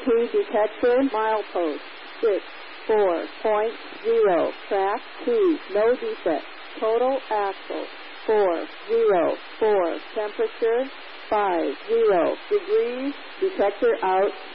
ESP detector, milepost 64.0, track 2, no defect, total axle 404, temperature 50 degrees, detector out.